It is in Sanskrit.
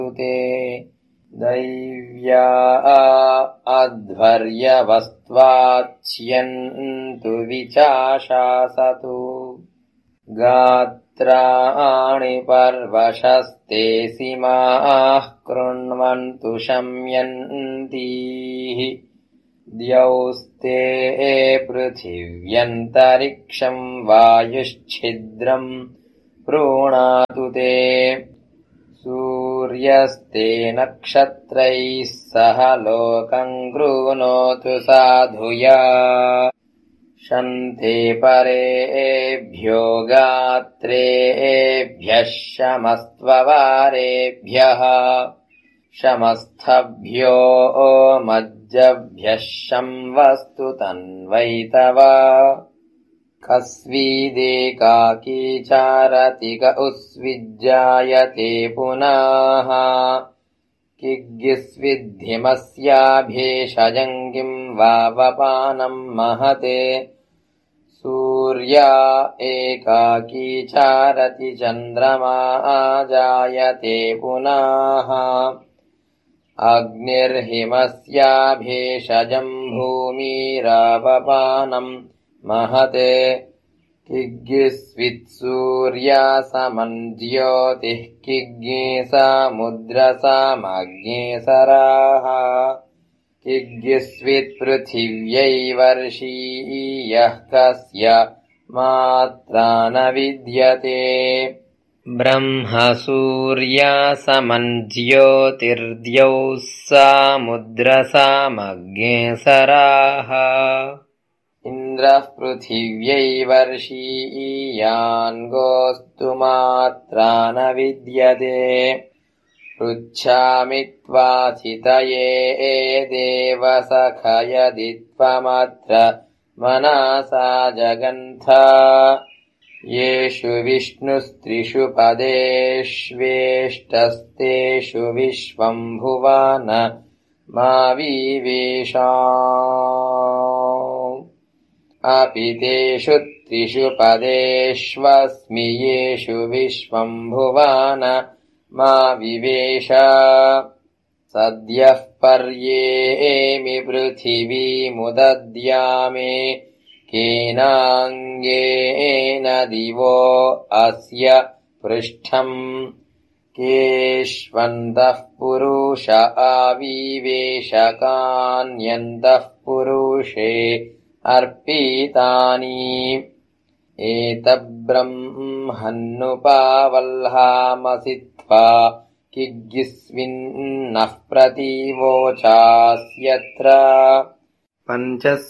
ते दैव्या अध्वर्यवस्त्वाच्यन्तु विचाशासतु गात्राणि पर्वशस्ते सीमाः कृण्वन्तु शम्यन्तीः द्यौस्ते पृथिव्यन्तरिक्षं वायुश्छिद्रं प्रोणातु ते सूर्यस्ते नक्षत्रैः सह लोकं गृह्णोतु साधुया शन्ते परेभ्यो गात्रेभ्यः शमस्त्ववारेभ्यः शमस्थभ्यो मज्जभ्यः शंवस्तु तन्वैतव कस्विदेकाकी चारति क उस्विज्जायते पुनः किग्गिस्विद्धिमस्याभेषजं किं वावपानं महते सूर्या एकाकी चारति चन्द्रमा जायते पुनः अग्निर्हिमस्याभेषजं भूमिरावपानं महते किग्गिस्वित्सूर्या समं ज्योतिः किग्गे समुद्रसामग्नेसराः किग्गिस्वित्पृथिव्यै वर्षी यः कस्य मात्रा न विद्यते ब्रह्मसूर्या समं ज्योतिर्द्यौः समुद्रसामग्नेसराः इन्द्रः पृथिव्यै वर्षीयान्गोऽस्तु मात्रा न विद्यते पृच्छामि त्वाथितये देवसखयदित्वमत्र मनसा जगन्थ येषु विष्णुस्त्रिषु पदेष्वेष्टस्तेषु विश्वम्भुवान मा विवेशा अपि तेषु त्रिषु पदेष्वस्मि येषु विश्वम्भुवान मा विवेश सद्यः पर्येमि पृथिवीमुदद्यामे केनाङ्गेन दिवो अस्य पृष्ठम् केष्वन्तः पुरुष आविवेशकान्यन्तः पुरुषे अर्पितानि एतब्रह्मन्नुपावल्हामसि त्वा किग्गिस्विन्नः प्रतिवोचास्यत्र पञ्चस्वराज्यं